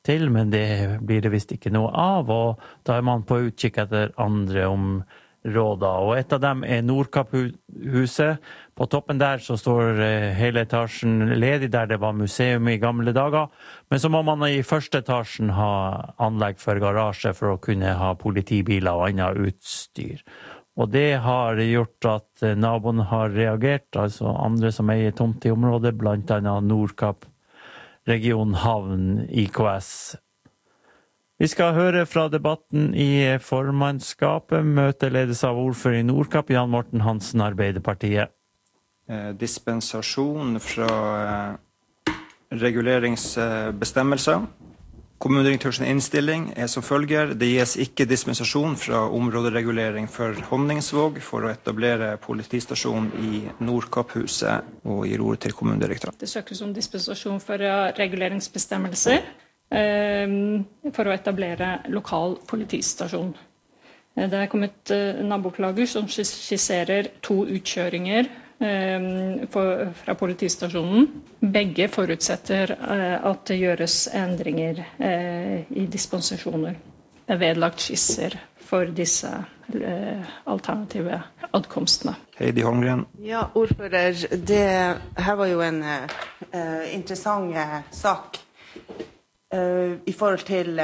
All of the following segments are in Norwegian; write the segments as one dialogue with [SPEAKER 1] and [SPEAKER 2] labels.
[SPEAKER 1] til, men det blir det visst ikke noe av, og da man på utkikk etter andre områder. Og et av dem Nordkapphuset. På toppen der så står hele etasjen ledig, der det var museum i gamle dager, men så må man i første etasjen ha anlegg for garasje for å kunne ha politibiler og annet utstyr. Og det har gjort at naboen har reagert, altså andre som eier tomt i området, blant annet Nordkapp, Region Havn, IKS. Vi skal høre fra debatten i formannskapet. Møtet ledes av ordfører i Nordkapp, Jan Morten Hansen, Arbeiderpartiet.
[SPEAKER 2] Dispensasjon fra reguleringsbestemmelser. Kommunedirektørens innstilling som følger. Det gis ikke dispensasjon fra områderegulering for Honningsvåg for å etablere politistasjon i Nordkapphuset, og gir ordet til kommunedirektøren.
[SPEAKER 3] Det søkes om dispensasjon for reguleringsbestemmelser for å etablere lokal politistasjon. Det er kommet naboklager som skisserer 2 utkjøringer fra politistasjonen. Begge forutsetter at det gjøres endringer i dispensasjoner. Det er vedlagt skisser for disse alternative adkomstene.
[SPEAKER 2] Heidi Holmgren.
[SPEAKER 4] Ja, ordfører, det her var jo en interessant sak i forhold til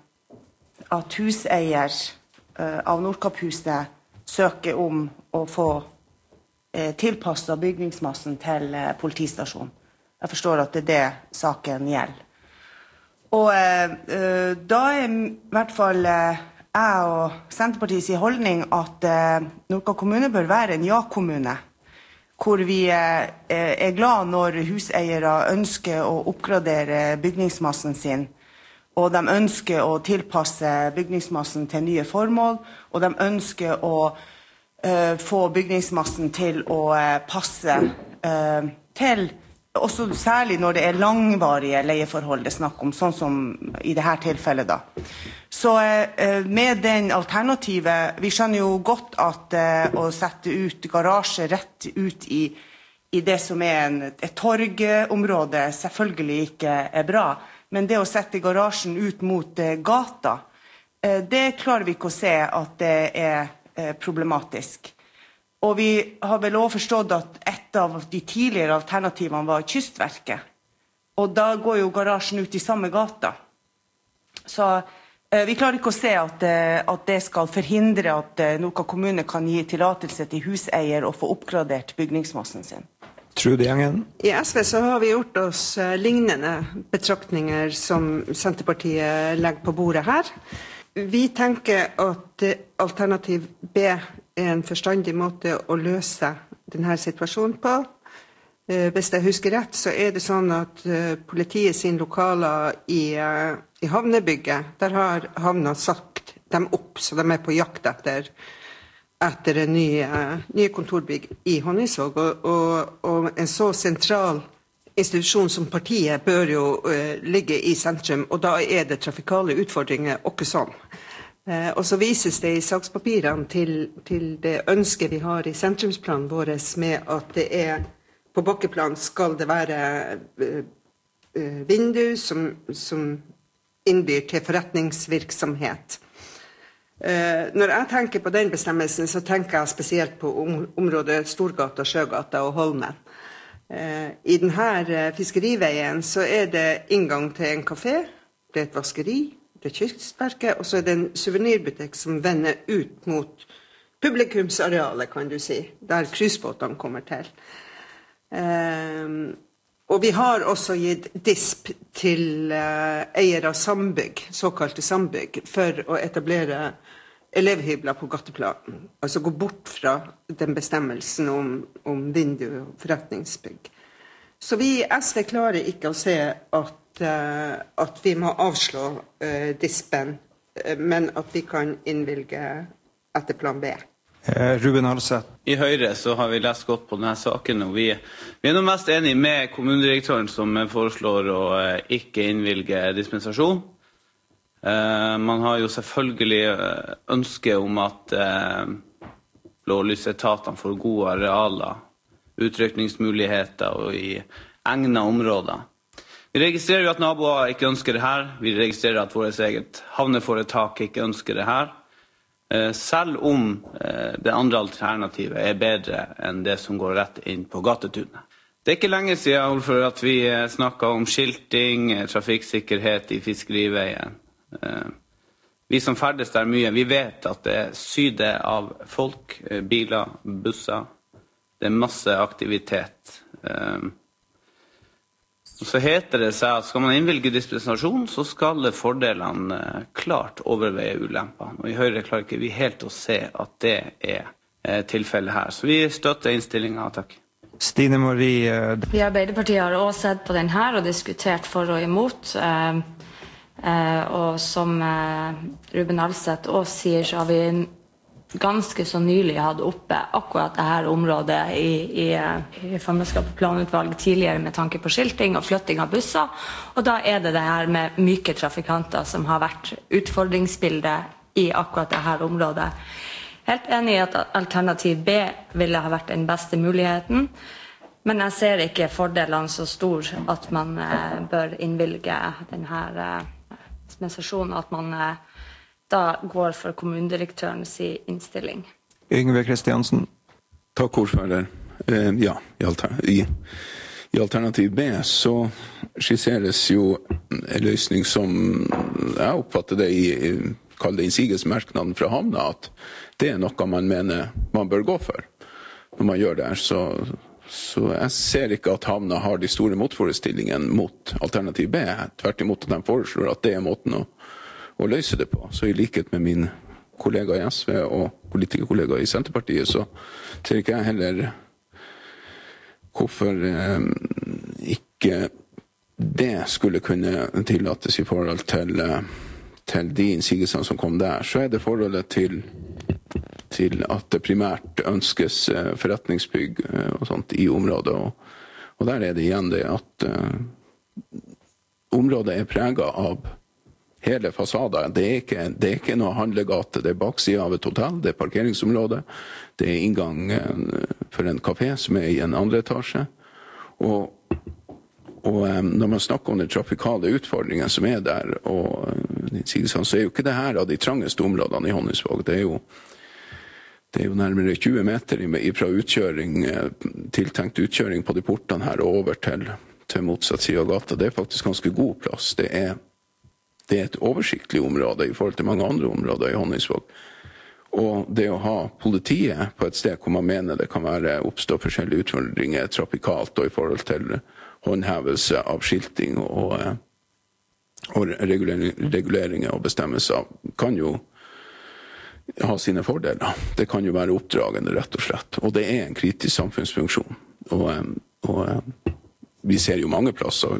[SPEAKER 4] at huseier av Nordkapphuset søker om å få tilpasset bygningsmassen til politistasjonen. Jeg forstår at det er det saken gjelder. Og da er i hvert fall jeg og Senterpartiets holdning at Nordkapp kommune bør være en ja-kommune, hvor vi er glad når huseiere ønsker å oppgradere bygningsmassen sin, og de ønsker å tilpasse bygningsmassen til nye formål, og de ønsker å få bygningsmassen til å passe til, også særlig når det er langvarige leieforhold det er snakk om, sånn som i dette tilfellet da. Så med den alternativet, vi skjønner jo godt at å sette ut garasje rett ut i det som er et torgområde selvfølgelig ikke er bra, men det å sette garasjen ut mot gata, det klarer vi ikke å se at det er problematisk. Og vi har vel også forstått at et av de tidligere alternativene var Kystverket. Og da går jo garasjen ut i samme gata. Så vi klarer ikke å se at det skal forhindre at Nordkapp kommune kan gi tillatelse til huseier og få oppgradert bygningsmassen sin.
[SPEAKER 2] Trude Gjengen.
[SPEAKER 5] I SV så har vi gjort oss lignende betraktninger som Senterpartiet legger på bordet her. Vi tenker at alternativ B er en forstandig måte å løse denne situasjonen på. Hvis jeg husker rett, så er det sånn at politiet sin lokaler i havnebygget, der har havna sagt dem opp, så de er på jakt etter en nye kontorbygg i Honningsvåg. Og en så sentral institusjon som partiet bør jo ligge i sentrum, og da er det trafikale utfordringer også sånn. Og så vises det i sakspapirene til det ønsket vi har i sentrumsplanen vår med at det på bakkeplan skal det være vindu som innbyr til forretningsvirksomhet. Når jeg tenker på den bestemmelsen, så tenker jeg spesielt på området Storgata, Sjøgata og Holmen. I denne fiskeriveien så er det inngang til en kafé, det er et vaskeri, det er Kystverket, og så er det en souvenirbutikk som vender ut mot publikumsarealet, kan du si, der cruisebåtene kommer til. Og vi har også gitt disp til eier av sambygg, såkalte sambygg, for å etablere elevhybler på gateplanen. Altså gå bort fra den bestemmelsen om vindu og forretningsbygg. Så vi i SV klarer ikke å se at vi må avslå dispen, men at vi kan innvilge etter plan B.
[SPEAKER 2] Ruben Halseth.
[SPEAKER 6] I Høyre så har vi lest godt på denne saken, og vi er nå mest enige med kommunedirektøren som foreslår å ikke innvilge dispensasjon. Man har jo selvfølgelig ønske om at blålysetatene får gode arealer, utrykningsmuligheter og i egnet områder. Vi registrerer jo at naboer ikke ønsker det her. Vi registrerer at vårt eget havneforetak ikke ønsker det her. Selv om det andre alternativet er bedre enn det som går rett inn på gatetunet. Det er ikke lenge siden at vi snakket om skilting, trafikksikkerhet i fiskeriveien. Vi som ferdes der mye, vi vet at det syder av folk, biler, busser. Det er masse aktivitet. Så heter det seg at skal man innvilge dispensasjon, så skal fordelene klart overveie ulempene. Og i Høyre klarer ikke vi helt å se at det er tilfellet her. Så vi støtter innstillingen, takk.
[SPEAKER 2] Stine Marie.
[SPEAKER 7] Vi i Arbeiderpartiet har også sett på den her og diskutert for og imot. Og som Ruben Alseth også sier, så har vi ganske så nylig hatt oppe akkurat dette området i formannskapet planutvalg tidligere med tanke på skilting og flytting av busser. Og da er det her med myke trafikanter som har vært utfordringsbildet i akkurat dette området. Helt enig i at alternativ B ville ha vært den beste muligheten, men jeg ser ikke fordelene så stor at man bør innvilge denne dispensasjonen, at man da går for kommunedirektørens innstilling.
[SPEAKER 2] Yngve Kristiansen.
[SPEAKER 8] Takk, ordfører. Ja, i alternativ B så skisseres jo en løsning som jeg oppfatter det kall det innsigelsesmerknaden fra havna, at det er noe man mener man bør gå for når man gjør det her. Så jeg ser ikke at havna har de store motforestillingene mot alternativ B. Tvert imot at de foreslår at det er måten å løse det på. Så i likhet med min kollega i SV og politikerkollega i Senterpartiet, så ser ikke jeg heller hvorfor ikke det skulle kunne tillates i forhold til de innsigelsene som kom der. Så er det forholdet til at det primært ønskes forretningsbygg og sånt i området. Og der er det igjen det at området er preget av hele fasader. Det er ikke noe handlegate, det er baksiden av et hotell, det er parkeringsområde, det er inngang for en kafé som er i en andre etasje. Og når man snakker om den trafikale utfordringen som er der, så er jo ikke det her av de trangeste områdene i Honningsvåg. Det er jo nærmere 20 meter fra utkjøring, tiltenkt utkjøring på de portene her og over til motsatt side av gata. Det er faktisk ganske god plass. Det er et oversiktlig område i forhold til mange andre områder i Honningsvåg. Og det å ha politiet på et sted hvor man mener det kan oppstå forskjellige utfordringer trafikalt og i forhold til håndhevelse av skilting og reguleringer og bestemmelser, kan jo ha sine fordeler. Det kan jo være oppdragende, rett og slett. Og det er en kritisk samfunnsfunksjon. Og vi ser jo mange plasser.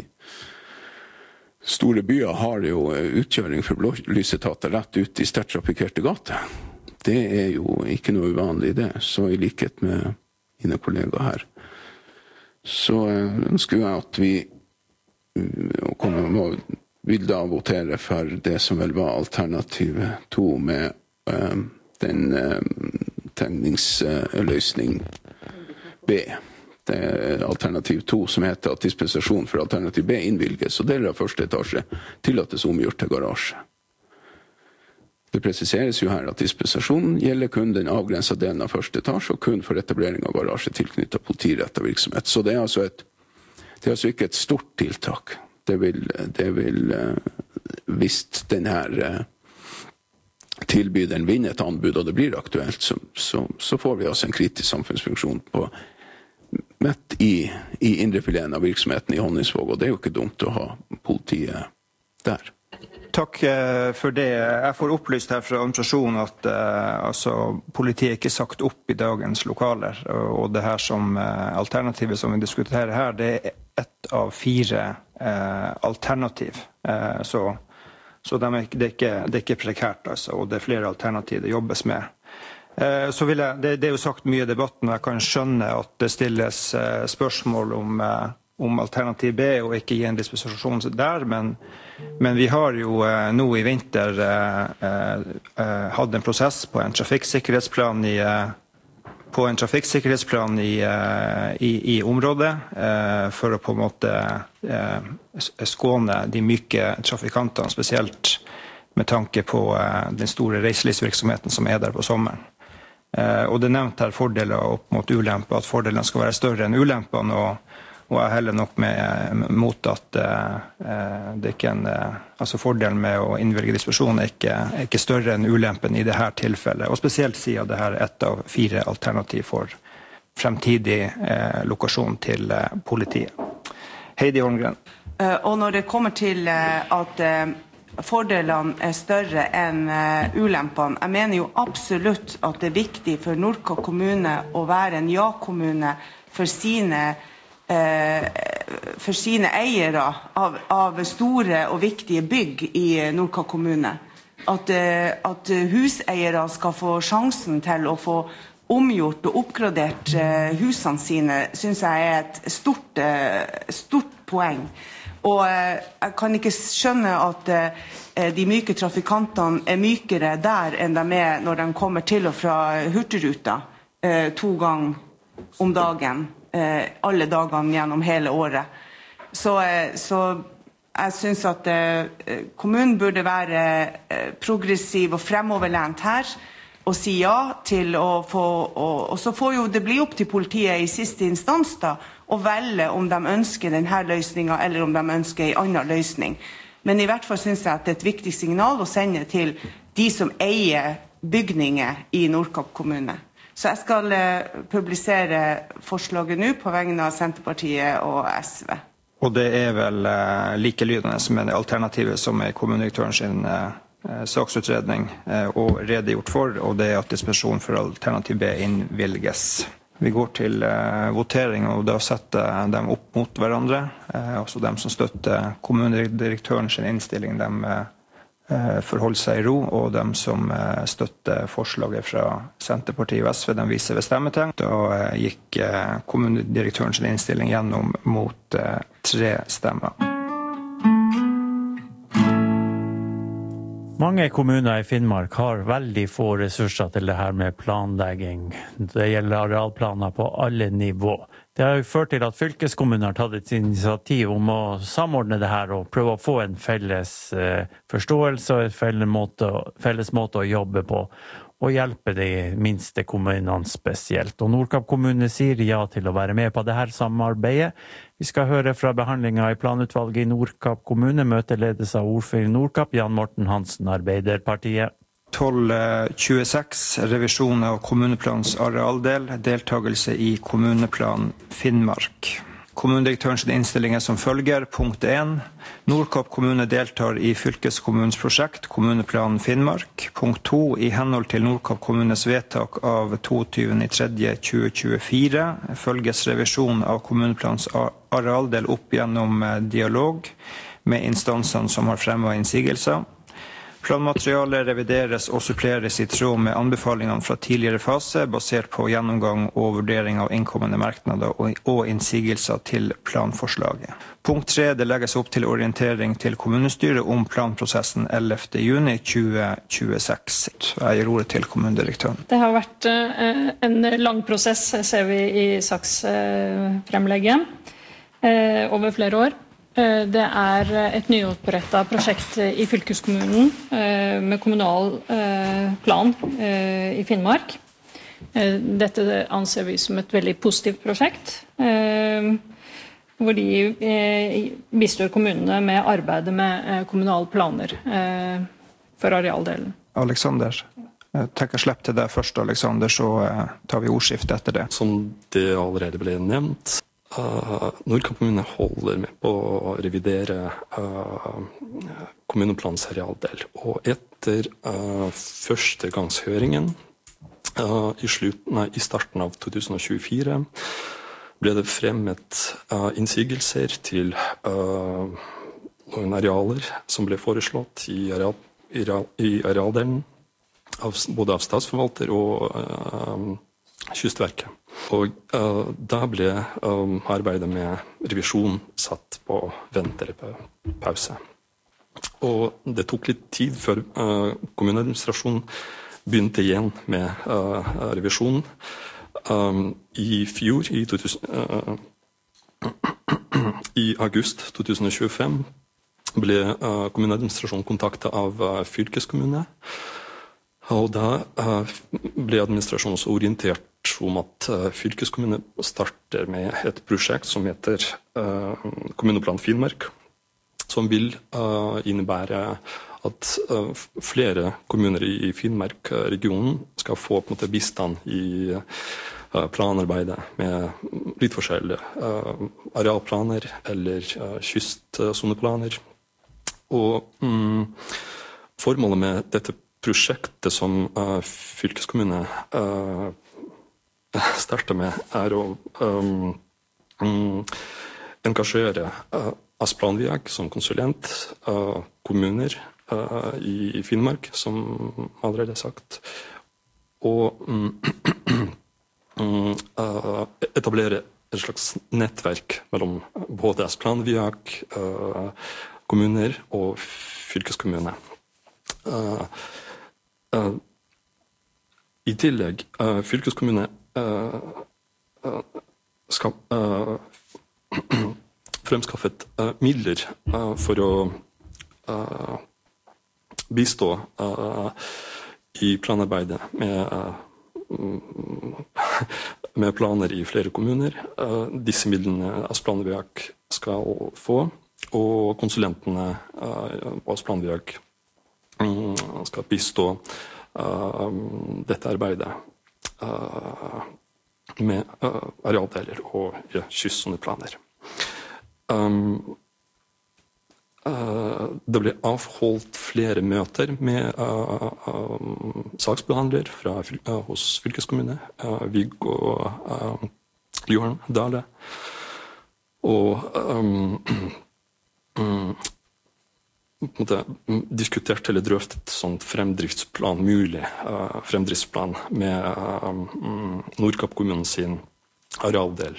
[SPEAKER 8] Store byer har jo utkjøring for blålysetater rett ut i sterkt trafikkerte gater. Det er jo ikke noe uvanlig i det, så i likhet med mine kollegaer her. Så ønsker jeg at vi vil da votere for det som vel var alternativ 2 med den tegningsløsning B. Det er alternativ 2 som heter at dispensasjon for alternativ B innvilges, og deler av første etasje tillates omgjort til garasje. Det presiseres jo her at dispensasjonen gjelder kun den avgrensede delen av første etasje og kun for etablering av garasje tilknyttet politirettet virksomhet. Så det er altså ikke et stort tiltak. Det vil hvis denne tilbyderen vinner et anbud og det blir aktuelt, så får vi altså en kritisk samfunnsfunksjon midt i indrefileten av virksomheten i Honningsvåg, og det er jo ikke dumt å ha politiet der.
[SPEAKER 2] Takk for det. Jeg får opplyst her fra administrasjonen at politiet ikke er sagt opp i dagens lokaler, og det her som alternativet som vi diskuterer her, det er ett av 4 alternativ. Så det er ikke prekært, altså, og det er flere alternativ det jobbes med. Så det er jo sagt mye i debatten, og jeg kan skjønne at det stilles spørsmål om alternativ B og ikke gi en dispensasjon der, men vi har jo nå i vinter hatt en prosess på en trafikksikkerhetsplan på en trafikksikkerhetsplan i området for å på en måte skåne de myke trafikantene, spesielt med tanke på den store reiselivsvirksomheten som der på sommeren. Og det nevnt her fordeler opp mot ulemper, at fordelene skal være større enn ulempene, og jeg heller nok mot at det ikke altså fordelen med å innvilge disposisjon ikke større enn ulempen i dette tilfellet, og spesielt siden det her ett av 4 alternativ for fremtidig lokasjon til politiet. Heidi Holmgren.
[SPEAKER 4] Og når det kommer til at fordelene større enn ulempene, jeg mener jo absolutt at det viktig for Nordkapp kommune å være en ja-kommune for sine eiere av store og viktige bygg i Nordkapp kommune. At huseiere skal få sjansen til å få omgjort og oppgradert husene sine, synes jeg et stort poeng. Og jeg kan ikke skjønne at de myke trafikantene mykere der enn de når de kommer til og fra Hurtigruta 2 ganger om dagen, alle dagene gjennom hele året. Så jeg synes at kommunen burde være progressiv og fremoverlent her, og si ja til å få, og så får jo det bli opp til politiet i siste instans da, å velge om de ønsker denne løsningen, eller om de ønsker en annen løsning. Men i hvert fall synes jeg at det et viktig signal å sende til de som eier bygninger i Nordkapp kommune. Så jeg skal publisere forslaget nå på vegne av Senterpartiet og SV.
[SPEAKER 2] Og det vel likelydende med det alternativet som kommunedirektøren sin saksutredning og redegjort for, og det at disposisjon for alternativ B innvilges. Vi går til votering, og da setter dem opp mot hverandre. Altså dem som støtter kommunedirektøren sin innstilling, dem forholder seg i ro, og dem som støtter forslaget fra Senterpartiet og SV, dem viser ved stemmetegn. Da gikk kommunedirektøren sin innstilling gjennom mot 3 stemmer.
[SPEAKER 1] Mange kommuner i Finnmark har veldig få ressurser til det her med planlegging. Det gjelder arealplaner på alle nivå. Det har jo ført til at fylkeskommunen har tatt et initiativ om å samordne det her og prøve å få en felles forståelse og en felles måte å jobbe på, og hjelpe de minste kommunene spesielt. Og Nordkapp kommune sier ja til å være med på det her samarbeidet. Vi skal høre fra behandlingen i planutvalget i Nordkapp kommune. Møtet ledes av ordfører i Nordkapp, Jan Morten Hansen, Arbeiderpartiet.
[SPEAKER 2] 12.26, revisjon av kommuneplans arealdel, deltagelse i kommuneplan Finnmark. Kommunedirektørens innstilling som følger. Punkt 1. Nordkapp kommune deltar i fylkeskommunens prosjekt Kommuneplan Finnmark. Punkt 2. I henhold til Nordkapp kommunes vedtak av 22.3.2024 følges revisjon av kommuneplans arealdel opp gjennom dialog med instansene som har fremmet innsigelser. Planmaterialet revideres og suppleres i tråd med anbefalingene fra tidligere fase, basert på gjennomgang og vurdering av innkommende merknader og innsigelser til planforslaget. Punkt 3. Det legges opp til orientering til kommunestyret om planprosessen 11. juni 2026. Jeg gir ordet til kommunedirektøren.
[SPEAKER 3] Det har vært en lang prosess, ser vi i saksfremlegget, over flere år. Det et nyopprettet prosjekt i fylkeskommunen med kommunal plan i Finnmark. Dette anser vi som et veldig positivt prosjekt, hvor de bistår kommunene med arbeidet med kommunale planer for arealdelen.
[SPEAKER 2] Alexander, jeg tenker slipp til deg først, Alexander, så tar vi ordskiftet etter det.
[SPEAKER 9] Som det allerede ble nevnt, Nordkapp kommune holder med på å revidere kommuneplans arealdel. Og etter førstegangshøringen i starten av 2024 ble det fremmet innsigelser til noen arealer som ble foreslått i arealdelen, både av statsforvalter og Kystverket. Og da ble arbeidet med revisjon satt på vent eller pause. Og det tok litt tid før kommuneadministrasjonen begynte igjen med revisjonen. I fjor, i august 2025, ble kommuneadministrasjonen kontaktet av fylkeskommune, og da ble administrasjonen også orientert om at fylkeskommune starter med et prosjekt som heter Kommuneplan Finnmark, som vil innebære at flere kommuner i Finnmark-regionen skal få på en måte bistand i planarbeidet med litt forskjellige arealplaner eller kystsoneplaner. Og formålet med dette prosjektet som fylkeskommune starter med å engasjere Asplan-Viak som konsulent, kommuner i Finnmark, som allerede sagt, og etablere et slags nettverk mellom både Asplan-Viak, kommuner og fylkeskommune. I tillegg, fylkeskommune skal fremskaffet midler for å bistå i planarbeidet med planer i flere kommuner. Disse midlene Asplan-Viak skal få, og konsulentene på Asplan-Viak skal bistå dette arbeidet med arealdeler og kystsoneplaner. Det ble avholdt flere møter med saksbehandler hos fylkeskommune, Viggo Johan Dale, og diskutert eller drøftet sånn fremdriftsplan, mulig fremdriftsplan med Nordkapp kommunen sin arealdel.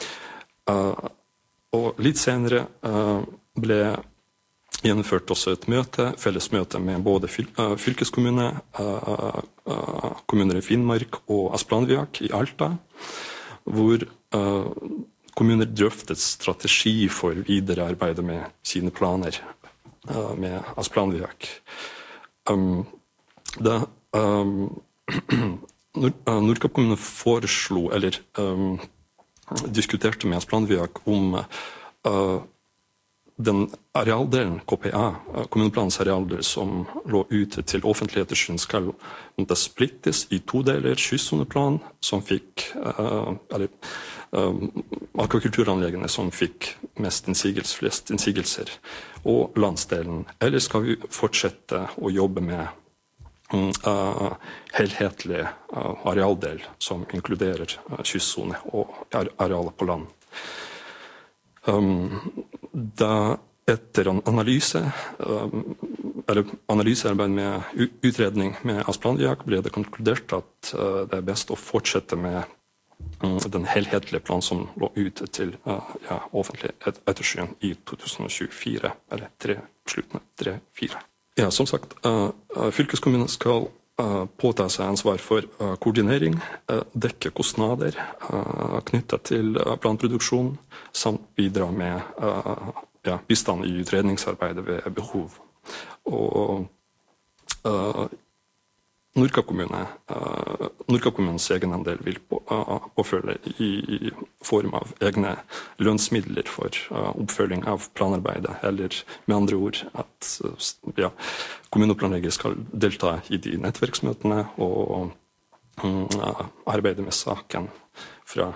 [SPEAKER 9] Og litt senere ble gjennomført også et møte, felles møte med både fylkeskommune, kommuner i Finnmark og Asplan-Viak i Alta, hvor kommuner drøftet strategi for videre arbeid med sine planer med Asplan-Viak. Da Nordkapp kommune foreslo, eller diskuterte med Asplan-Viak om den arealdelen, KPA, kommuneplanens arealdel, som lå ute til offentlig ettersyn, skal splittes i 2 deler. Kystsoneplan, som fikk, eller akvakulturanleggene som fikk flest innsigelser, og landsdelen. Eller skal vi fortsette å jobbe med helhetlig arealdel som inkluderer kystsone og arealer på land? Da etter analysearbeid med utredning med Asplan-Viak ble det konkludert at det er best å fortsette med den helhetlige planen som lå ute til offentlig ettersyn i 2024, eller slutten av 2024. Ja, som sagt, fylkeskommunen skal påta seg ansvar for koordinering, dekke kostnader knyttet til planproduksjon, samt bidra med bistand i utredningsarbeidet ved behov. Og Nordkapp kommunens egenandel vil påfølge i form av egne lønnsmidler for oppfølging av planarbeidet, eller med andre ord at kommuneplanlegger skal delta i de nettverksmøtene og arbeide med saken fra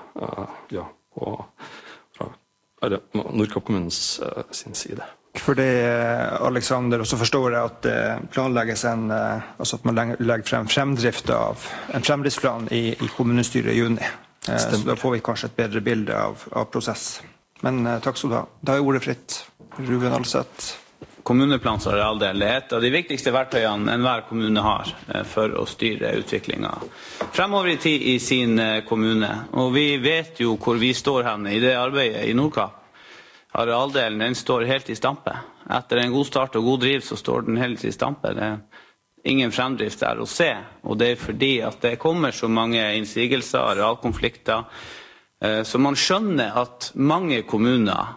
[SPEAKER 9] Nordkapp kommunens sin side.
[SPEAKER 2] For det, Alexander, og så forstår jeg at det planlegges altså at man legger frem en fremdriftsplan i kommunestyret i juni. Så da får vi kanskje et bedre bilde av prosess. Men takk skal du ha. Da er ordet fritt. Ruben Alseth.
[SPEAKER 6] Kommuneplans arealdel er et av de viktigste verktøyene enhver kommune har for å styre utviklingen fremover i tid i sin kommune. Og vi vet jo hvor vi står hen i det arbeidet i Nordkapp. Arealdelen den står helt i stampe. Etter en god start og god driv så står den helt i stampe. Det ingen fremdrift der å se, og det fordi at det kommer så mange innsigelser, arealkonflikter, så man skjønner at mange kommuner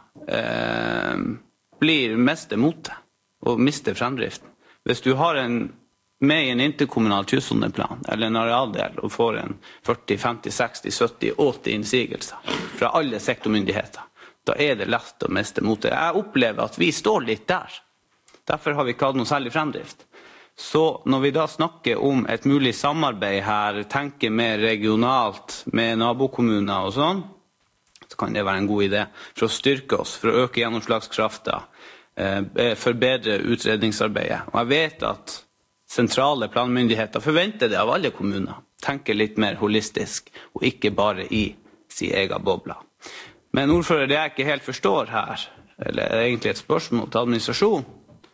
[SPEAKER 6] blir mest imot det, og mister fremdriften. Hvis du har med i en interkommunal kystsoneplan, eller en arealdel, og får en 40, 50, 60, 70, 80 innsigelser fra alle sektormyndigheter, da det lett å miste mot det. Jeg opplever at vi står litt der. Derfor har vi ikke hatt noe særlig fremdrift. Så når vi da snakker om et mulig samarbeid her, tenker mer regionalt med nabokommuner og sånn, så kan det være en god idé for å styrke oss, for å øke gjennomslagskraften, forbedre utredningsarbeidet. Og jeg vet at sentrale planmyndigheter forventer det av alle kommuner. Tenker litt mer holistisk, og ikke bare i sin egen boble. Men ordfører, det jeg ikke helt forstår her, eller egentlig et spørsmål til administrasjon,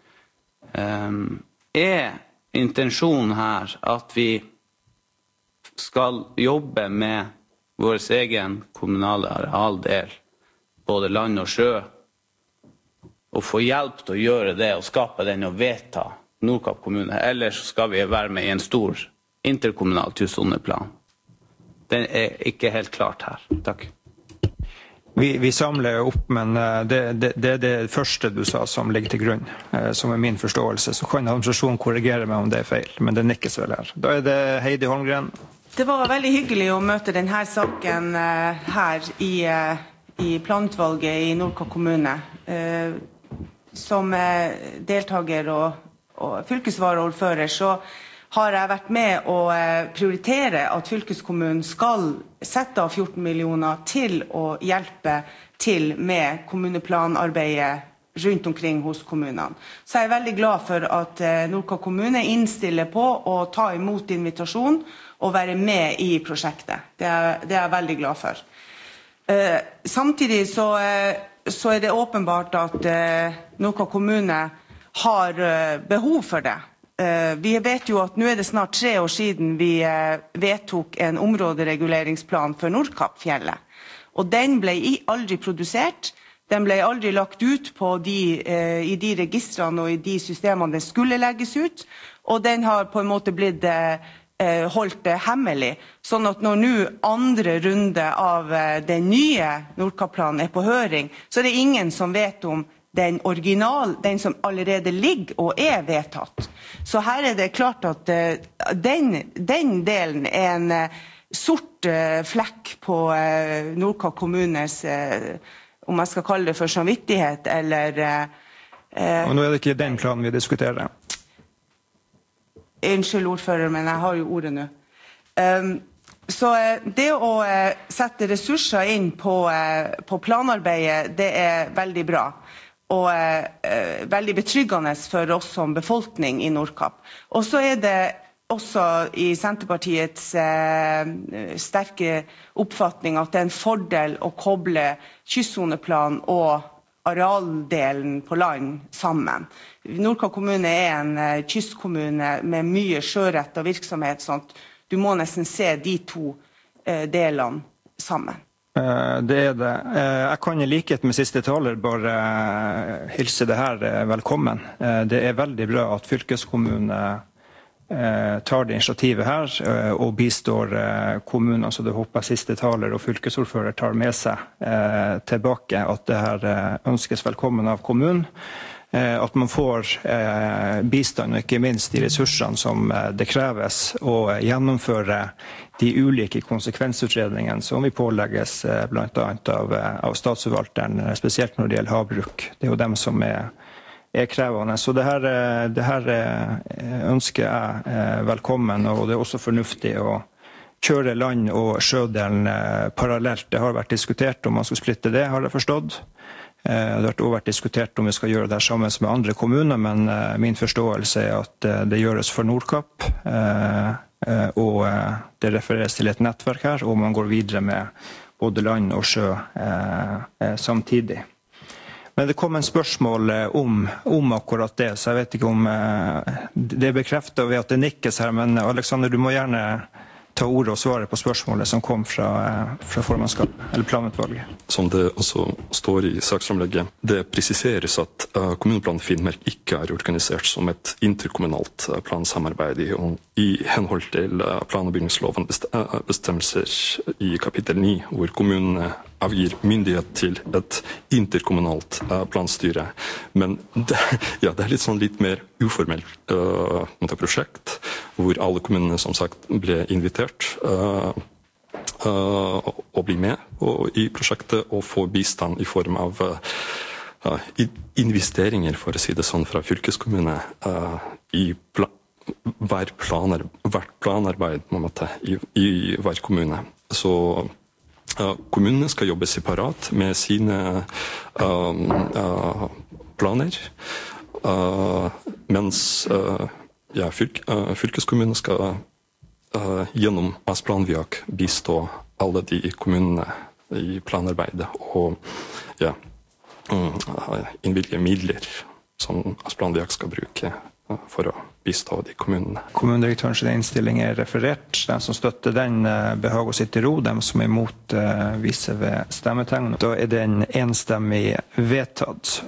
[SPEAKER 6] intensjonen her at vi skal jobbe med vår egen kommunale arealdel, både land og sjø, og få hjelp til å gjøre det og skape den og vedta Nordkapp kommune, eller så skal vi være med i en stor interkommunal kystsoneplan. Den ikke helt klart her. Takk.
[SPEAKER 2] Vi samler opp, men det det første du sa som ligger til grunn, som min forståelse. Så kan administrasjonen korrigere meg om det feil, men det nikkes vel her. Da det Heidi Holmgren.
[SPEAKER 4] Det var veldig hyggelig å møte denne saken her i planutvalget i Nordkapp kommune. Som deltaker og fylkesvaraordfører så har jeg vært med å prioritere at fylkeskommunen skal sette av 14 millioner til å hjelpe til med kommuneplanarbeidet rundt omkring hos kommunene. Så jeg veldig glad for at Nordkapp kommune innstiller på å ta imot invitasjon og være med i prosjektet. Det jeg veldig glad for. Samtidig så det åpenbart at Nordkapp kommune har behov for det. Vi vet jo at nå det snart 3 år siden vi vedtok en områdereguleringsplan for Nordkappfjellet. Og den ble aldri produsert, den ble aldri lagt ut i de registrene og i de systemene den skulle legges ut, og den har på en måte blitt holdt hemmelig. Sånn at når nå andre runde av den nye Nordkappplanen på høring, så det ingen som vet om den som allerede ligger og vedtatt. Så her det klart at den delen en sort flekk på Nordkapp kommunes, om jeg skal kalle det for samvittighet, eller...
[SPEAKER 2] Og nå det ikke den planen vi diskuterer.
[SPEAKER 4] Unnskyld ordfører, men jeg har jo ordet nå. Så det å sette ressurser inn på planarbeidet, det veldig bra. Og veldig betryggende for oss som befolkning i Nordkapp. Og så det også i Senterpartiets sterke oppfatning at det en fordel å koble kystsoneplan og arealdelen på land sammen. Nordkapp kommune en kystkommune med mye sjørett og virksomhet, sånn at du må nesten se de to delene sammen.
[SPEAKER 2] Det det. Jeg kan i likhet med siste taler bare hilse det her velkommen. Det veldig bra at fylkeskommunen tar det initiativet her og bistår kommunen, så det håper jeg siste taler og fylkesordfører tar med seg tilbake at det her ønskes velkommen av kommunen. At man får bistand og ikke minst de ressursene som det kreves å gjennomføre de ulike konsekvensutredningene som vi pålegges blant annet av statsforvalteren, spesielt når det gjelder havbruk. Det jo dem som krevende. Så det her ønsker jeg velkommen, og det også fornuftig å kjøre land- og sjødelen parallelt. Det har vært diskutert om man skal splitte det, har jeg forstått. Det har også vært diskutert om vi skal gjøre det sammen med andre kommuner, men min forståelse at det gjøres for Nordkapp, og det refereres til et nettverk her, og man går videre med både land og sjø samtidig. Men det kom en spørsmål om akkurat det, så jeg vet ikke om det bekreftet ved at det nikkes her, men Alexander, du må gjerne ta ordet og svare på spørsmålet som kom fra formannskapet, eller planutvalget.
[SPEAKER 9] Som det også står i saksframlegget, det presiseres at kommuneplan Finnmark ikke er organisert som et interkommunalt plansamarbeid i henhold til plan- og bygningsloven bestemmelser i kapittel 9, hvor kommunene avgir myndighet til et interkommunalt planstyre. Men det er litt mer uformelt prosjekt, hvor alle kommunene som sagt ble invitert å bli med i prosjektet og få bistand i form av investeringer, for å si det sånn, fra fylkeskommune i hvert planarbeid på en måte, i hver kommune. Så kommunene skal jobbe separat med sine planer, mens fylkeskommunen skal gjennom Asplan-Viak bistå alle de kommunene i planarbeidet og innvilge midler som Asplan-Viak skal bruke for å bistå de kommunene.
[SPEAKER 2] Kommunedirektørens innstilling er referert. De som støtter den behager å sitte i ro. De som er imot viser ved stemmetegn. Da er den enstemmig vedtatt.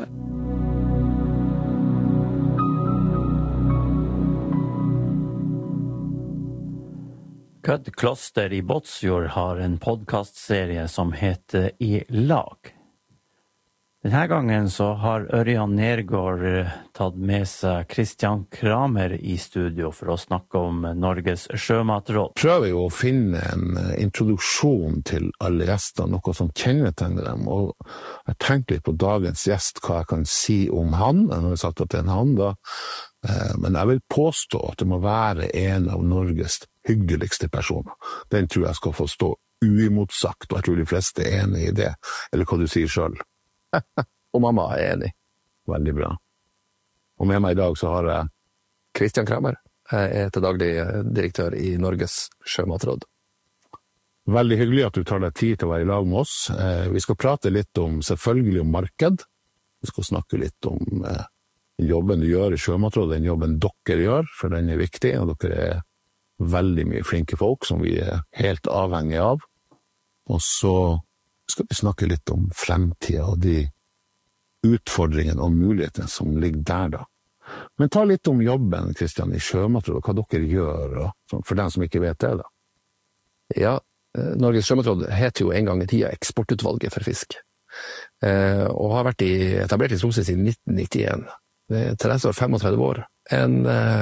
[SPEAKER 1] Kødd Kloster i Båtsfjord har en podcastserie som heter I lag. Denne gangen så har Ørjan Nergård tatt med seg Christian Kramer i studio for å snakke om Norges sjømatråd.
[SPEAKER 10] Prøver jo å finne en introduksjon til alle gjestene, noe som kjennetegner dem, og jeg tenkte litt på dagens gjest, hva jeg kan si om han. Jeg har sagt at det er en han da, men jeg vil påstå at det må være en av Norges hyggeligste personer. Den tror jeg skal få stå uimotsagt, og jeg tror de fleste er enig i det. Eller hva du sier selv.
[SPEAKER 11] Og mamma er enig.
[SPEAKER 10] Veldig bra. Og med meg i dag så har jeg
[SPEAKER 11] Christian Kramer. Jeg er til daglig direktør i Norges sjømatråd.
[SPEAKER 10] Veldig hyggelig at du tar deg tid til å være i lag med oss. Vi skal prate litt selvfølgelig om marked. Vi skal snakke litt om jobben du gjør i sjømatrådet, den jobben dere gjør, for den er viktig, og dere er veldig mye flinke folk som vi er helt avhengige av. Og så skal vi snakke litt om fremtiden og de utfordringene og mulighetene som ligger der da. Men ta litt om jobben, Christian, i sjømatrådet, hva dere gjør, for den som ikke vet det da.
[SPEAKER 11] Ja, Norges sjømatråd heter jo en gang i tida Eksportutvalget for fisk, og har vært etablert i Tromsø siden 1991. Det er 35 år. En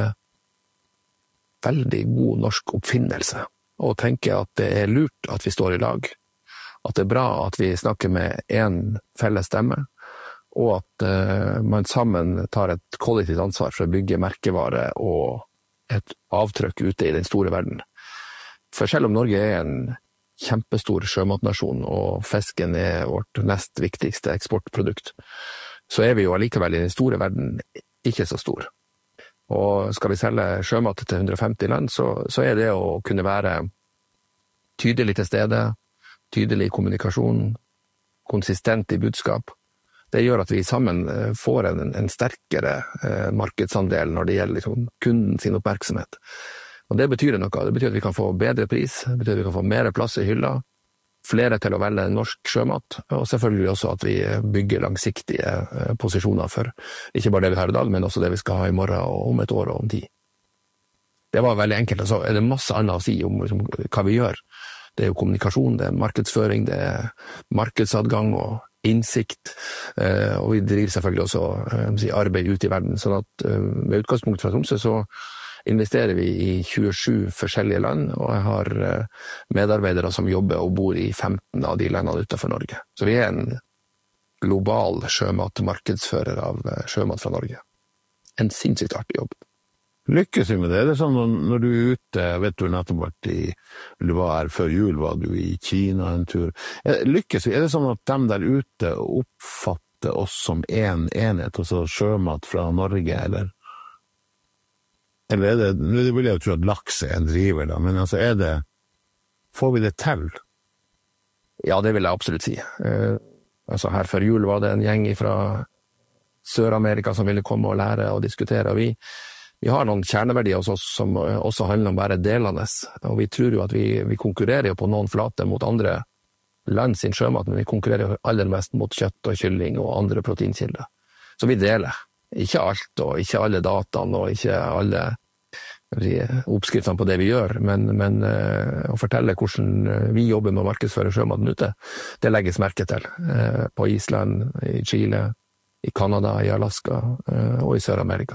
[SPEAKER 11] veldig god norsk oppfinnelse, og tenker at det er lurt at vi står i lag, at det er bra at vi snakker med en felles stemme, og at man sammen tar et kollektivt ansvar for å bygge merkevare og et avtrykk ute i den store verden. For selv om Norge er en kjempestor sjømatnasjon, og fisken er vårt nest viktigste eksportprodukt, så er vi jo allikevel i den store verden ikke så stor. Og skal vi selge sjømat til 150 land, så er det å kunne være tydelig til stede, tydelig i kommunikasjon, konsistent i budskap. Det gjør at vi sammen får en sterkere markedsandel når det gjelder liksom kunden sin oppmerksomhet. Og det betyr noe. Det betyr at vi kan få bedre pris, det betyr at vi kan få mer plass i hylla, flere til å velge norsk sjømat, og selvfølgelig også at vi bygger langsiktige posisjoner for ikke bare det vi har i dag, men også det vi skal ha i morgen og om et år og om 10. Det var veldig enkelt, og så er det masse annet å si om liksom, hva vi gjør. Det er jo kommunikasjon, det er markedsføring, det er markedsadgang og innsikt, og vi driver selvfølgelig også arbeid ute i verden, sånn at med utgangspunkt fra Tromsø så investerer vi i 27 forskjellige land, og jeg har medarbeidere som jobber og bor i 15 av de landene utenfor Norge. Så vi er en global sjømatmarkedsfører av sjømat fra Norge. En sinnssykt artig jobb.
[SPEAKER 10] Lykkes vi med det? Det er sånn når du er ute, vet du nettopp vært du var her før jul, var du i Kina en tur. Lykkes vi? Er det sånn at de der ute oppfatter oss som en enhet, altså sjømat fra Norge, eller er det, det vil jeg jo tro at laks er en driver da, men altså får vi det til?
[SPEAKER 11] Ja, det vil jeg absolutt si. Altså her før jul var det en gjeng fra Sør-Amerika som ville komme og lære og diskutere, og Vi har noen kjerneverdier hos oss som også handler om bare delene, og vi tror jo at vi konkurrerer jo på noen flate mot andre land sin sjømat, men vi konkurrerer jo aller mest mot kjøtt og kylling og andre proteinkilder. Så vi deler. Ikke alt, og ikke alle dataene, og ikke alle oppskriftene på det vi gjør, men å fortelle hvordan vi jobber med å markedsføre sjømaten ute, det legges merke til. På Island, i Chile, i Kanada, i Alaska og i Sør-Amerika.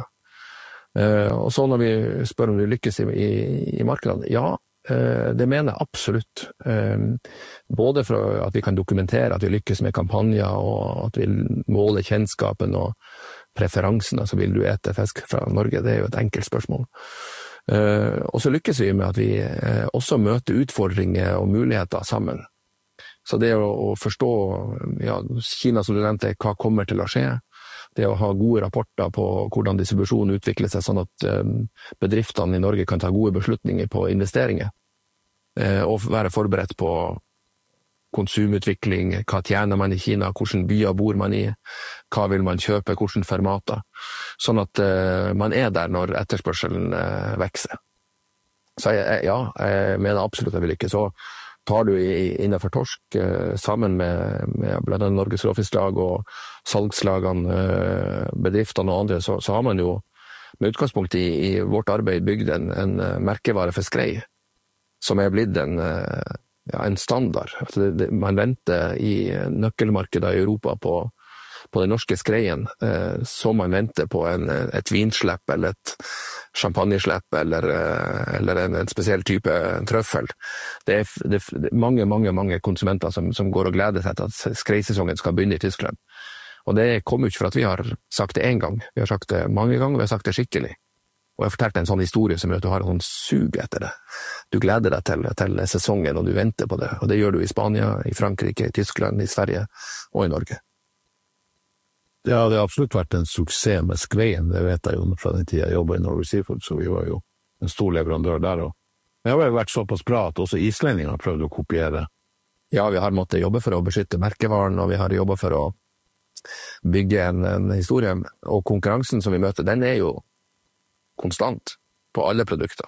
[SPEAKER 11] Og så når vi spør om vi lykkes i markedene, ja, det mener jeg absolutt. Både for at vi kan dokumentere at vi lykkes med kampanjer, og at vi måler kjennskapen og preferansen, altså vil du ete fisk fra Norge, det er jo et enkelt spørsmål. Og så lykkes vi med at vi også møter utfordringer og muligheter sammen. Så det å forstå, ja, Kina som du nevnte, hva kommer til å skje, det å ha gode rapporter på hvordan distribusjonen utvikler seg, sånn at bedriftene i Norge kan ta gode beslutninger på investeringer, og være forberedt på konsumutvikling, hva tjener man i Kina, hvilke byer bor man i, hva vil man kjøpe, hvilke formater, sånn at man er der når etterspørselen vekser. Så jeg mener absolutt at vi lykkes. Så tar du innenfor torsk, sammen med blant annet Norges Råfisklag og salgslagene, bedriftene og andre, så har man jo med utgangspunkt i vårt arbeid bygd en merkevare for skrei, som er blitt en standard. Altså man venter i nøkkelmarkedet i Europa på den norske skreien, som man venter på et vinslepp eller et champagneslepp eller en spesiell type trøffel. Det er mange konsumenter som går og gleder seg til at skreisesongen skal begynne i Tyskland. Og det kommer jo ikke for at vi har sagt det en gang. Vi har sagt det mange ganger, vi har sagt det skikkelig. Og jeg fortalte en sånn historie som gjør at du har en sånn sug etter det. Du gleder deg til sesongen, og du venter på det. Og det gjør du i Spania, i Frankrike, i Tyskland, i Sverige og i Norge.
[SPEAKER 10] Ja, det har absolutt vært en suksess med skveien. Det vet jeg jo fra den tiden jeg jobbet i Norway Seafood, så vi var jo en stor leverandør der. Og det har jo vært såpass bra at også islendingene har prøvd å kopiere.
[SPEAKER 11] Ja, vi har måttet jobbe for å beskytte merkevaren, og vi har jobbet for å bygge en historie. Og konkurransen som vi møter, den er jo konstant på alle produkter.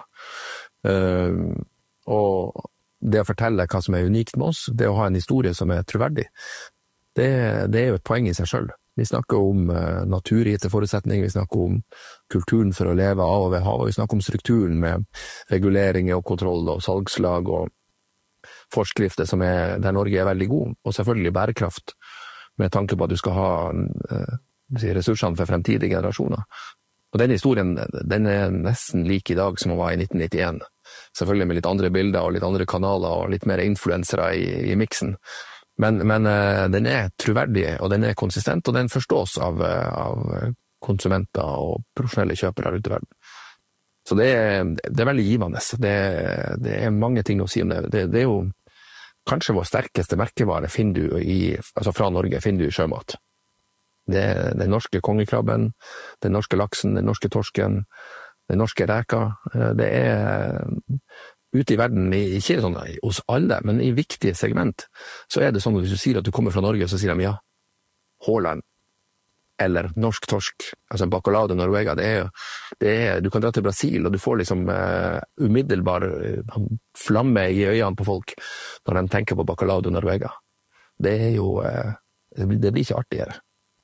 [SPEAKER 11] Og det å fortelle hva som er unikt med oss, det å ha en historie som er troverdig, det er jo et poeng i seg selv. Vi snakker om naturgitte forutsetninger, vi snakker om kulturen for å leve av og ved havet, vi snakker om strukturen med reguleringer og kontroll og salgslag og forskrifter der Norge er veldig god, og selvfølgelig bærekraft med tanke på at du skal ha ressursene for fremtidige generasjoner. Og den historien, den er nesten lik i dag som den var i 1991. Selvfølgelig med litt andre bilder og litt andre kanaler og litt mer influensere i miksen. Men den er troverdig, og den er konsistent, og den forstås av konsumenter og profesjonelle kjøpere ute i verden. Så det er veldig givende. Det er mange ting å si om det. Det er jo kanskje vår sterkeste merkevare fra Norge finner du i sjømat. Det er den norske kongekrabben, den norske laksen, den norske torsken, den norske reka. Det er ute i verden, ikke sånn hos alle, men i viktige segment, så er det sånn at hvis du sier at du kommer fra Norge, så sier de ja, Haaland, eller norsk torsk, altså bacalao de Norvega, du kan dra til Brasil, og du får liksom umiddelbar flamme i øynene på folk når de tenker på bacalao de Norvega. Det er jo, det blir ikke artigere.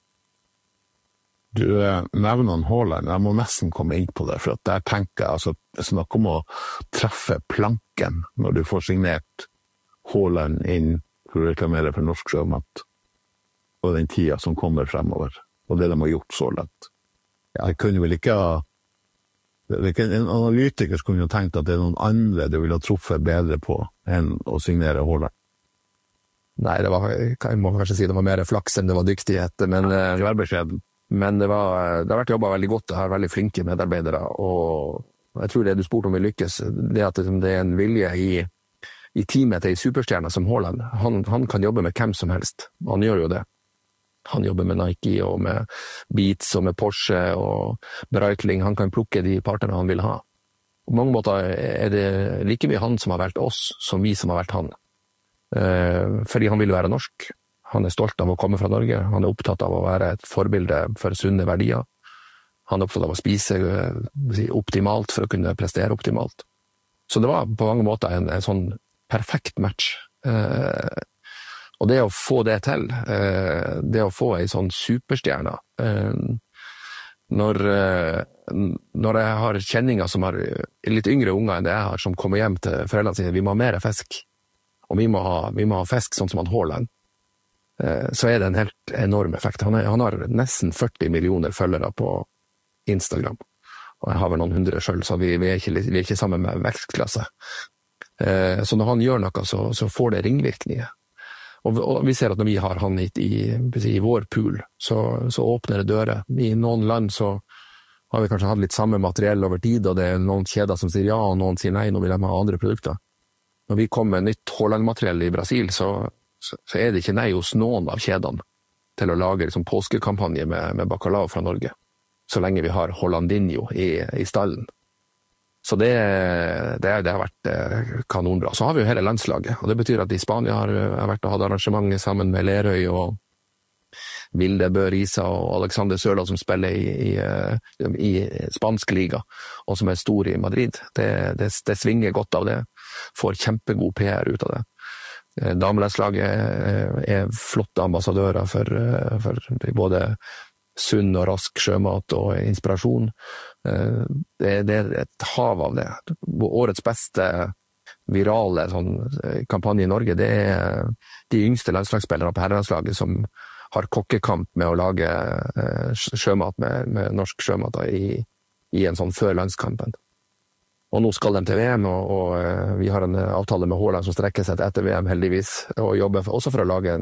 [SPEAKER 10] Du nevner Haaland, jeg må nesten komme inn på det, for at der tenker jeg, altså, snakk om å treffe planken når du får signert Haaland inn for å reklamere for norsk sjømat, og den tida som kommer fremover, og det de har gjort så langt. Jeg kunne vel ikke en analytiker skulle jo tenkt at det er noen andre du ville ha truffet bedre på enn å signere Haaland.
[SPEAKER 11] Nei, jeg må kanskje si det var mer flaks enn det var dyktighet, men Men det har vært jobbet veldig godt, det har veldig flinke medarbeidere, og jeg tror det du spurte om vi lykkes, det at det er en vilje i teamet til en superstjerne som Haaland. Han kan jobbe med hvem som helst, han gjør jo det. Han jobber med Nike og med Beats og med Porsche og Breitling, han kan plukke de partnerne han vil ha. På mange måter er det like mye han som har valgt oss, som vi som har valgt han. Fordi han vil være norsk. Han er stolt av å komme fra Norge, han er opptatt av å være et forbilde for sunne verdier, Han er opptatt av å spise optimalt for å kunne prestere optimalt. Så det var på mange måter en sånn perfekt match. Og det å få det til, det å få en sånn superstjerne, når jeg har kjenninger som har litt yngre unger enn det jeg har, som kommer hjem til foreldrene sine, vi må ha mer fisk, og vi må ha fisk sånn som han Haaland, så er det en helt enorm effekt. Han har nesten 40 millioner følgere på Instagram, og jeg har vel noen 100 selv, så vi er ikke sammen med vektklasse. Så når han gjør noe, så får det ringvirkninger. Og vi ser at når vi har han i vår pool, så åpner det dører. I noen land så har vi kanskje hatt litt samme materiell over tid, og det er noen kjeder som sier ja, og noen sier nei, nå vil de ha andre produkter. Når vi kommer med nytt Haaland-materiell i Brasil, så er det ikke nei hos noen av kjedene til å lage liksom, påskekampanje med bacalao fra Norge, så lenge vi har Haalandinho i stallen. Så det har vært kanonbra. Så har vi jo hele landslaget, og det betyr at i Spania har jeg vært og hatt arrangementer sammen med Lerøy og Vilde Bø Risa og Alexander Sørloth som spiller i spansk liga, og som er stor i Madrid. Det svinger godt av det, får kjempegod PR ut av det. Damelandslaget er flotte ambassadører for både sunn og rask sjømat og inspirasjon. Det er et hav av det. Årets beste virale kampanje i Norge, det er de yngste landslagsspillere på herrelandslaget som har kokkekamp med å lage sjømat med norsk sjømat i en sånn før landskampen. Og nå skal de til VM, og vi har en avtale med Haaland som strekker seg etter VM heldigvis, og jobber også for å lage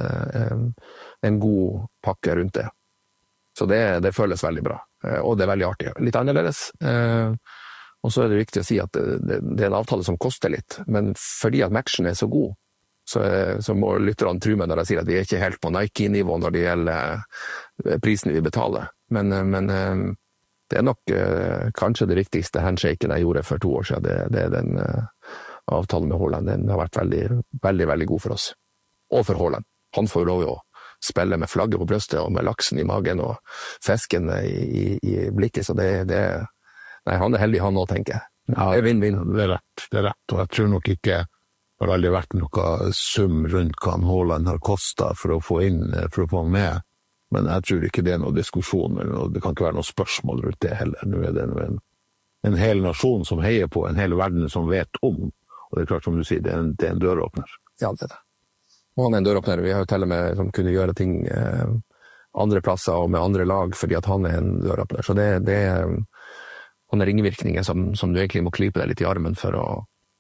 [SPEAKER 11] en god pakke rundt det. Så det føles veldig bra, og det er veldig artig. Litt annerledes, og så er det viktig å si at det er en avtale som koster litt, men fordi at matchen er så god, så må lytterne tro meg når jeg sier at vi er ikke helt på Nike-nivå når det gjelder prisen vi betaler. Men det er nok kanskje det viktigste handshaken jeg gjorde for 2 år siden. Det er den avtalen med Haaland. Den har vært veldig, veldig, veldig god for oss. Og for Haaland. Han får jo lov å spille med flagget på brøstet og med laksen i magen og fisken i blikket, så nei, han er heldig han nå, tenker jeg. Ja, det er vinn-vinn.
[SPEAKER 10] Det er rett, og jeg tror nok ikke det har aldri vært noe sum rundt hva Haaland har kostet for å få han med, men jeg tror ikke det er noen diskusjon, eller det kan ikke være noe spørsmål rundt det heller. Nå er det en hel nasjon som heier på, en hel verden som vet om, og det er klart som du sier, det er en døråpner.
[SPEAKER 11] Ja, det er det. Og han er en døråpner. Vi har jo til og med som kunne gjøre ting andre plasser og med andre lag, fordi at han er en døråpner. Så det er sånne ringvirkninger som du egentlig må klype deg litt i armen for å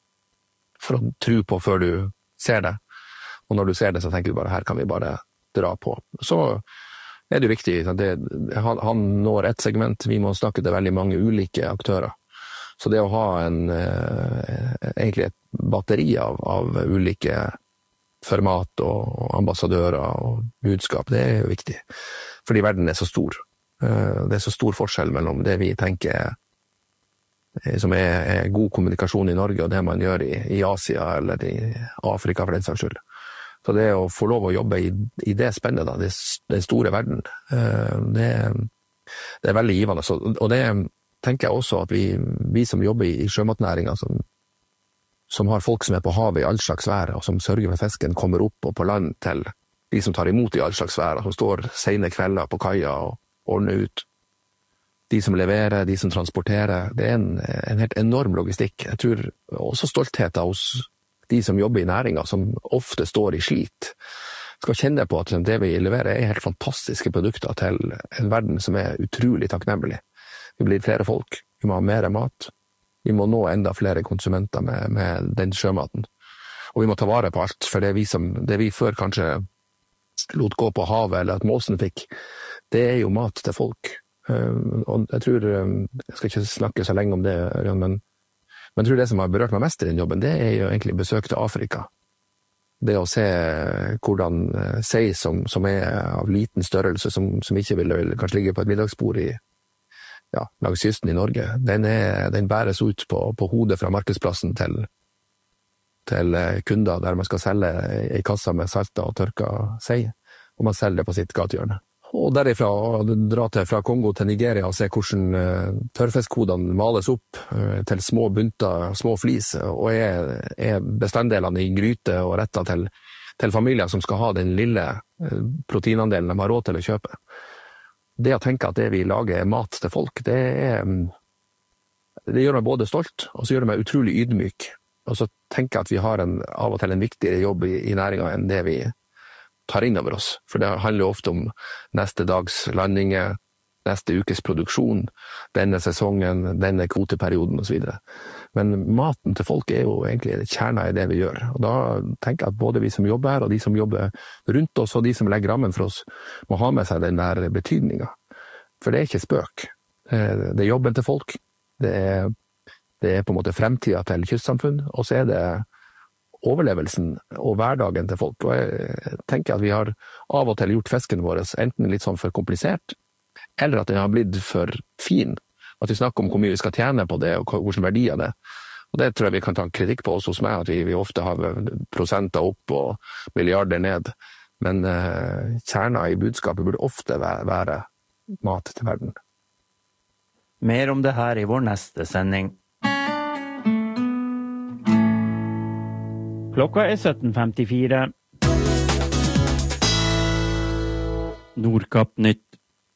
[SPEAKER 11] tro på før du ser det. Og når du ser det, så tenker du bare, her kan vi bare dra på. Så er det jo viktig, han når et segment, vi må snakke til veldig mange ulike aktører. Så det å ha egentlig et batteri av ulike format og ambassadører og budskap, det er jo viktig. Fordi verden er så stor. Det er så stor forskjell mellom det vi tenker som er god kommunikasjon i Norge, og det man gjør i Asia eller i Afrika for den saks skyld. Så det å få lov å jobbe i det spennet, den store verden, det er veldig givende. Og det tenker jeg også at vi som jobber i sjømatnæringen, som har folk som er på havet i all slags vær, og som sørger for fisken kommer opp og på land til de som tar imot i all slags vær, som står sene kvelder på kaia og ordner ut. De som leverer, de som transporterer, det er en helt enorm logistikk. Jeg tror også stoltheten hos de som jobber i næringen, som ofte står i slit, skal kjenne på at det vi leverer er helt fantastiske produkter til en verden som er utrolig takknemlig. Vi blir flere folk, vi må ha mer mat, vi må nå enda flere konsumenter med den sjømaten. Og vi må ta vare på alt, for det vi før kanskje lot gå på havet, eller at måsen fikk, det er jo mat til folk. Og jeg tror, jeg skal ikke snakke så lenge om det, men jeg tror det som har berørt meg mest i den jobben, det er jo egentlig besøk til Afrika. Det å se hvordan sei som er av liten størrelse, som ikke vil kanskje ligge på et middagsbord langs kysten i Norge, den bæres ut på hodet fra markedsplassen til kunder der man skal selge en kassa med salta og tørka sei, og man selger det på sitt gatehjørne. Og derifra dra fra Kongo til Nigeria og se hvordan tørrfiskkodene males opp til små bunter, små flis, og er bestanddelene i gryte og retter til familier som skal ha den lille proteinandelen de har råd til å kjøpe. Det å tenke at det vi lager er mat til folk, det gjør meg både stolt, og så gjør det meg utrolig ydmyk. Og så tenker jeg at vi har av og til en viktigere jobb i næringen enn det vi tar inn over oss. For det handler ofte om neste dags landinger, neste ukes produksjon, denne sesongen, denne kvoteperioden og så videre. Men maten til folk er jo egentlig kjernen i det vi gjør. Og da tenker jeg at både vi som jobber her, og de som jobber rundt oss, og de som legger rammen for oss, må ha med seg den der betydningen. For det er ikke spøk. Det er jobben til folk. Det er på en måte fremtiden til kystsamfunn, og så er det overlevelsen og hverdagen til folk. Og jeg tenker at vi har av og til gjort fisken vår enten litt sånn for komplisert, eller at den har blitt for fin. At vi snakker om hvor mye vi skal tjene på det, og hvilken verdier det er. Og det tror jeg vi kan ta en kritikk på oss hos meg, at vi ofte har prosenter opp og milliarder ned. Men kjernen i budskapet burde ofte være mat til verden.
[SPEAKER 1] Mer om det her i vår neste sending. Klokka er 17.54. Nordkapp Nytt.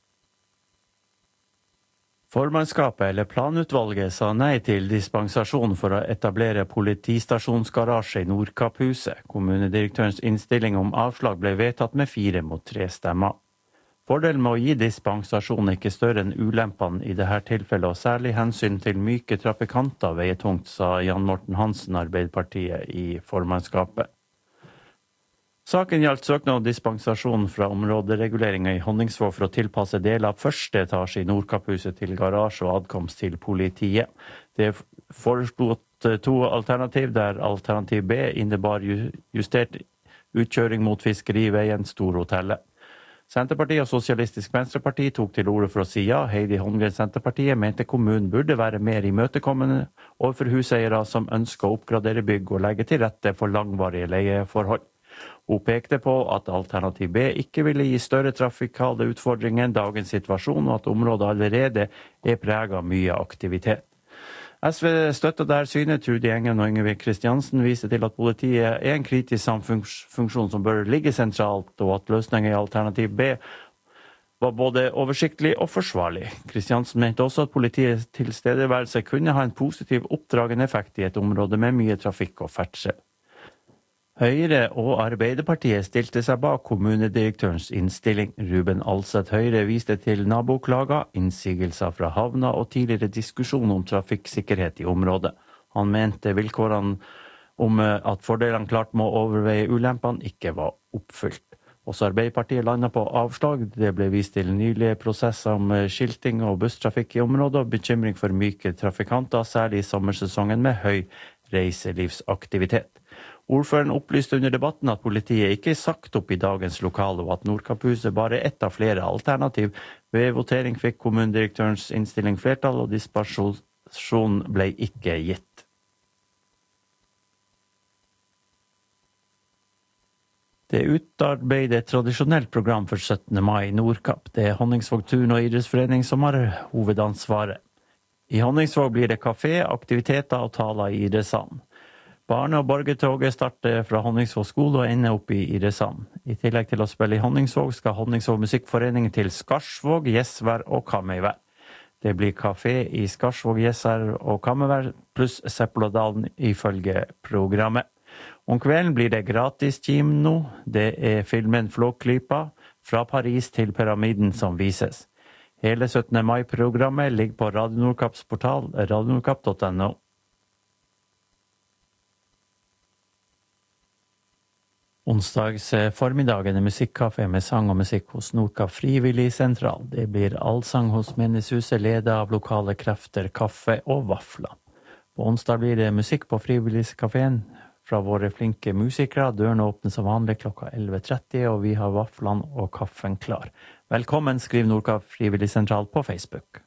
[SPEAKER 1] Formannskapet eller planutvalget sa nei til dispensasjon for å etablere politistasjonsgarasje i Nordkapphuset. Kommunedirektørens innstilling om avslag ble vedtatt med 4-3 stemmer. Fordelen med å gi dispensasjon er ikke større enn ulempene i dette tilfellet, og særlig hensyn til myke trafikanter veier tungt, sa Jan Morten Hansen, Arbeiderpartiet, i formannskapet. Saken gjaldt søknad om dispensasjon fra områdereguleringen i Honningsvåg for å tilpasse deler av første etasje i Nordkapphuset til garasje og adkomst til politiet. Det foreslått 2 alternativ, der alternativ B innebar justert utkjøring mot fiskeriveien Storhotellet. Senterpartiet og Sosialistisk Venstreparti tok til orde for å si ja. Heidi Holmgren Senterpartiet mente kommunen burde være mer imøtekommende overfor huseiere som ønsker å oppgradere bygg og legge til rette for langvarige leieforhold. Hun pekte på at alternativ B ikke ville gi større trafikale utfordringer enn dagens situasjon, og at området allerede er preget av mye aktivitet. SV støtter der synet. Trude Engen og Yngve Kristiansen viser til at politiet er en kritisk samfunnsfunksjon som bør ligge sentralt, og at løsningen i alternativ B var både oversiktlig og forsvarlig. Kristiansen mente også at politiets tilstedeværelse kunne ha en positiv oppdragende effekt i et område med mye trafikk og ferdsel. Høyre og Arbeiderpartiet stilte seg bak kommunedirektørens innstilling. Ruben Alseth Høyre viste til naboklager, innsigelser fra havna og tidligere diskusjon om trafikksikkerhet i området. Han mente vilkårene om at fordelene klart må overveie ulempene ikke var oppfylt. Også Arbeiderpartiet landet på avslag. Det ble vist til nylige prosesser om skilting og busstrafikk i området og bekymring for myke trafikanter, særlig i sommersesongen med høy reiselivsaktivitet. Ordføreren opplyste under debatten at politiet ikke er sagt opp i dagens lokale, og at Nordkapphuset bare er ett av flere alternativ. Ved votering fikk kommunedirektørens innstilling flertall, og dispensasjon ble ikke gitt. Det er utarbeidet et tradisjonelt program for 17. mai i Nordkapp. Det er Honningsvåg Turn- og idrettsforening som har hovedansvaret. I Honningsvåg blir det kafé, aktiviteter og taler i idrettssalen. Barne- og borgertoget starter fra Honningsvåg skole og ender opp i idrettssalen. I tillegg til å spille i Honningsvåg skal Honningsvåg musikkforening til Skarsvåg, Gjesvær og Kamøyvær. Det blir kafé i Skarsvåg, Gjesvær og Kamøyvær, pluss Seppeladalen ifølge programmet. Om kvelden blir det gratis kino. Det er filmen Flåklypa, fra Paris til pyramiden som vises. Hele 17. mai-programmet ligger på Radio Nordkapps portal, radionordkapp.no. Onsdags formiddagen er musikkafé med sang og musikk hos Nordkapp frivillig sentral. Det blir allsang hos Menighuset, ledet av lokale krefter, kaffe og vafler. På onsdag blir det musikk på frivilligkaféen fra våre flinke musikere. Dørene åpner som vanlig klokka 11.30, og vi har vaflene og kaffen klar. Velkommen, skriv Nordkapp frivillig sentral på Facebook.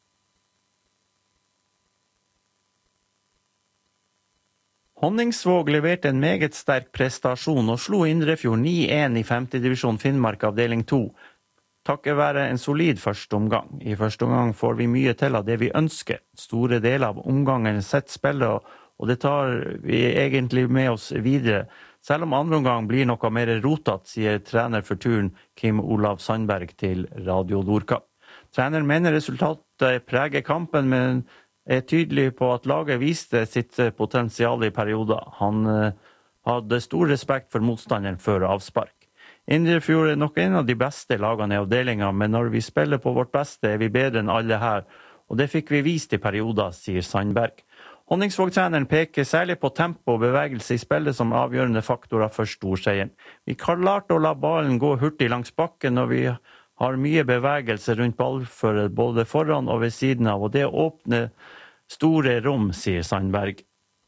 [SPEAKER 1] Honningsvåg leverte en meget sterk prestasjon og slo Indrefjord 9-1 i 5. divisjon Finnmark avdeling 2. takket være en solid første omgang. I første omgang får vi mye til av det vi ønsker. Store deler av omgangen sett spillet, og det tar vi egentlig med oss videre. Selv om andre omgang blir noe mer rotat, sier trener for Turn Kim Olav Sandberg til Radio Nordkapp. Trener mener resultatet preger kampen, men er tydelig på at laget viste sitt potensial i perioder. Han hadde stor respekt for motstanderen før avspark. Indrefjord er nok en av de beste lagene i avdelingen, men når vi spiller på vårt beste er vi bedre enn alle her, og det fikk vi vist i perioder, sier Sandberg. Honningsvåg-treneren peker særlig på tempo og bevegelse i spillet som avgjørende faktorer for storseieren. Vi klarte å la ballen gå hurtig langs bakken, og vi har mye bevegelse rundt ballfører både foran og ved siden av, og det åpner store rom, sier Sandberg.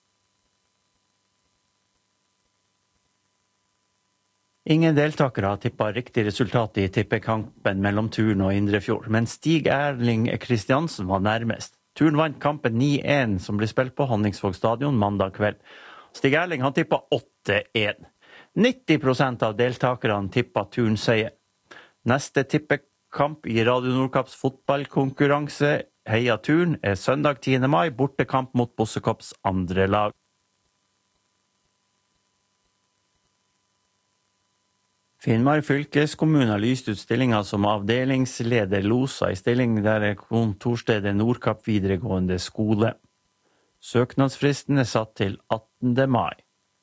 [SPEAKER 1] Ingen deltakere har tippet riktig resultat i tippekampen mellom Turn og Indrefjord, men Stig Erling Kristiansen var nærmest. Turn vant kampen 9-1 som ble spilt på Honningsvåg stadion mandag kveld. Stig Erling han tippet 8-1. 90% av deltakerne tippet Turn seier. Neste tippekamp i Radio Nordkapps fotballkonkurranse Heia Turn er søndag 10. mai, bortekamp mot Bossekopps andre lag. Finnmark fylkeskommune har lyst ut stillinger som avdelingsleder losa i stilling der er kontorstedet Nordkapp videregående skole. Søknadsfristen er satt til 18. mai.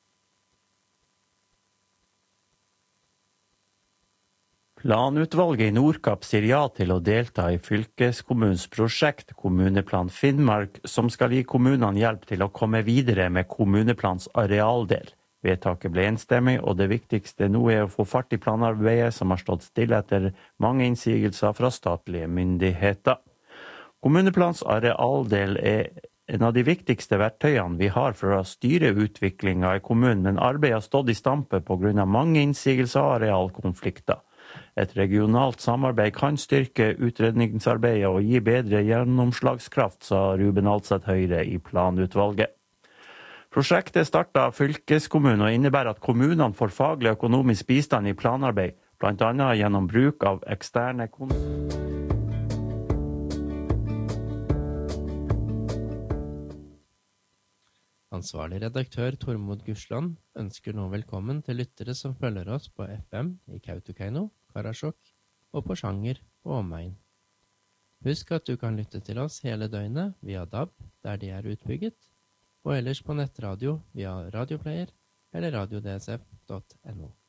[SPEAKER 1] Planutvalget i Nordkapp sier ja til å delta i fylkeskommunens prosjekt Kommuneplan Finnmark, som skal gi kommunene hjelp til å komme videre med kommuneplans arealdel. Vedtaket ble enstemmig, og det viktigste nå er å få fart i planarbeidet som har stått stille etter mange innsigelser fra statlige myndigheter. Kommuneplans arealdel er en av de viktigste verktøyene vi har for å styre utviklingen i kommunen, men arbeidet har stått i stampe på grunn av mange innsigelser og arealkonflikter. Et regionalt samarbeid kan styrke utredningsarbeidet og gi bedre gjennomslagskraft, sa Ruben Alseth Høyre i planutvalget. Prosjektet startet av fylkeskommunen og innebærer at kommunene får faglig og økonomisk bistand i planarbeid, blant annet gjennom bruk av eksterne
[SPEAKER 12] Ansvarlig redaktør Tormod Gursland ønsker nå velkommen til lyttere som følger oss på FM i Kautokeino, Karasjok og på Sjanger og omegn. Husk at du kan lytte til oss hele døgnet via DAB, der de er utbygget, og ellers på nettradio via radioplayer eller radiodsf.no.